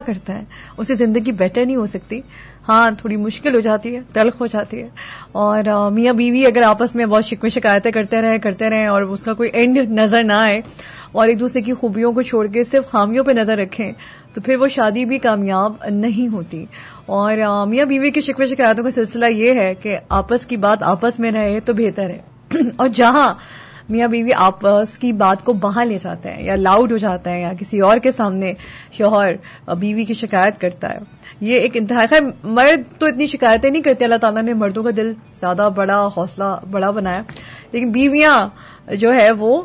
کرتا ہے اسے زندگی بیٹر نہیں ہو سکتی. ہاں تھوڑی مشکل ہو جاتی ہے, تلخ ہو جاتی ہے, اور میاں بیوی اگر آپس میں بہت شکوے شکایتیں کرتے رہیں اور اس کا کوئی اینڈ نظر نہ آئے اور ایک دوسرے کی خوبیوں کو چھوڑ کے صرف خامیوں پہ نظر رکھیں تو پھر وہ شادی بھی کامیاب نہیں ہوتی. اور میاں بیوی کی شکوے شکایتوں کا سلسلہ یہ ہے کہ آپس کی بات آپس میں رہے تو بہتر ہے. اور جہاں میاں بیوی آپس کی بات کو باہر لے جاتے ہیں یا لاؤڈ ہو جاتا ہے یا کسی اور کے سامنے شوہر بیوی کی شکایت کرتا ہے, یہ ایک انتہائی, خیر مرد تو اتنی شکایتیں نہیں کرتے, اللہ تعالیٰ نے مردوں کا دل زیادہ بڑا, حوصلہ بڑا بنایا, لیکن بیویاں جو ہے وہ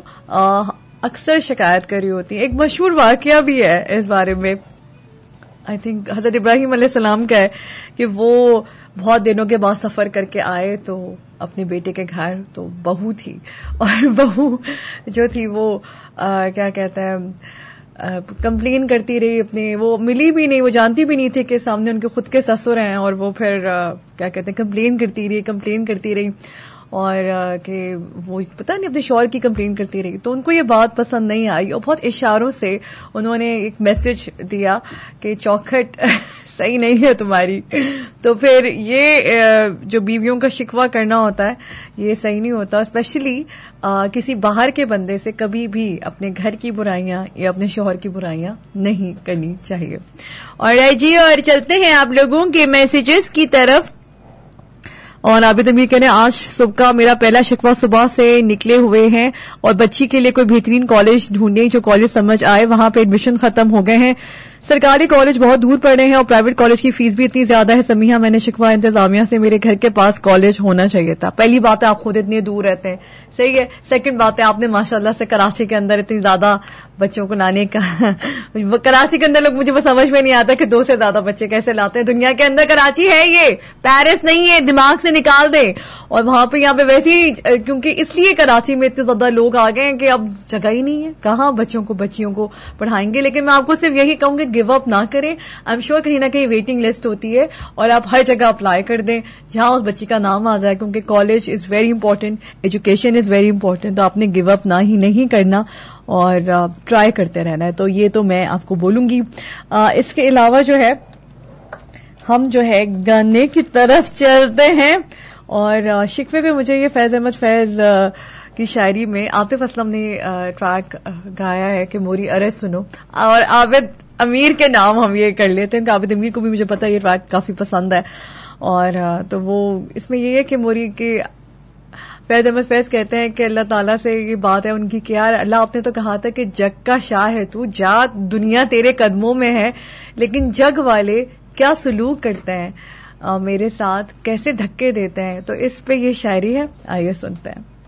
اکثر شکایت کر رہی ہوتی ہیں. ایک مشہور واقعہ بھی ہے اس بارے میں, آئی تھنک حضرت ابراہیم علیہ السلام کا ہے کہ وہ بہت دنوں کے بعد سفر کر کے آئے تو اپنے بیٹے کے گھر, تو بہو تھی اور بہو جو تھی وہ کیا کہتے ہیں کمپلین کرتی رہی اپنے, وہ ملی بھی نہیں, وہ جانتی بھی نہیں تھی کہ سامنے ان کے خود کے سسر ہیں, اور وہ پھر کیا کہتے ہیں کمپلین کرتی رہی اور کہ وہ پتہ نہیں اپنے شوہر کی کمپلین کرتی رہی. تو ان کو یہ بات پسند نہیں آئی اور بہت اشاروں سے انہوں نے ایک میسج دیا کہ چوکھٹ صحیح نہیں ہے تمہاری. تو پھر یہ جو بیویوں کا شکوہ کرنا ہوتا ہے یہ صحیح نہیں ہوتا, اسپیشلی کسی باہر کے بندے سے کبھی بھی اپنے گھر کی برائیاں یا اپنے شوہر کی برائیاں نہیں کرنی چاہیے. اور جی اور چلتے ہیں آپ لوگوں کے میسیجز کی طرف. اور عابد امیر کہنے آج صبح کا میرا پہلا شکوہ صبح سے نکلے ہوئے ہیں اور بچی کے لیے کوئی بہترین کالج ڈھونڈیں جو کالج سمجھ آئے, وہاں پہ ایڈمیشن ختم ہو گئے ہیں, سرکاری کالج بہت دور پڑ رہے ہیں اور پرائیویٹ کالج کی فیس بھی اتنی زیادہ ہے. سمیحہ میں نے شکوہ انتظامیہ سے, میرے گھر کے پاس کالج ہونا چاہیے تھا. پہلی بات ہے آپ خود اتنے دور رہتے ہیں, صحیح ہے. سیکنڈ بات ہے آپ نے ماشاءاللہ سے کراچی کے اندر اتنی زیادہ بچوں کو لانے کا کراچی کے اندر لوگ مجھے وہ سمجھ میں نہیں آتا کہ 2 سے زیادہ بچے کیسے لاتے ہیں. دنیا کے اندر کراچی ہے, یہ پیرس نہیں ہے, دماغ سے نکال دیں. اور وہاں پہ یہاں پہ ویسے ہی کیونکہ اس لیے کراچی میں اتنے زیادہ لوگ آ گئے ہیں کہ اب جگہ ہی نہیں ہے, کہاں بچوں کو بچیوں کو پڑھائیں گے. لیکن میں آپ کو صرف یہی کہوں گی گیو اپ نہ کریں. آئی ایم شیور کہیں نہ کہیں ویٹنگ لسٹ ہوتی ہے اور آپ ہر جگہ اپلائی کر دیں جہاں اس بچی کا نام آ جائے, کیونکہ college is very important, education is very important. تو آپ نے گیو اپ نہ ہی نہیں کرنا اور ٹرائی کرتے رہنا ہے. تو یہ تو میں آپ کو بولوں گی. اس کے علاوہ جو ہے ہم جو ہے گانے کی طرف چلتے ہیں اور شکوے پہ مجھے یہ فیض احمد فیض کی شاعری میں عاطف اسلم نے ٹریک گایا ہے کہ موری عرض سنو, اور عابد امیر کے نام ہم یہ کر لیتے ہیں کہ عابد امیر کو بھی مجھے پتا یہ ٹریک کافی پسند ہے. اور تو وہ اس میں یہ ہے کہ موری کے فیض احمد فیض کہتے ہیں کہ اللہ تعالیٰ سے یہ بات ہے ان کی کہ یار اللہ آپ نے تو کہا تھا کہ جگ کا شاہ ہے تو, جا دنیا تیرے قدموں میں ہے, لیکن جگ والے کیا سلوک کرتے ہیں میرے ساتھ, کیسے دھکے دیتے ہیں. تو اس پہ یہ شاعری ہے, آئیے سنتے ہیں.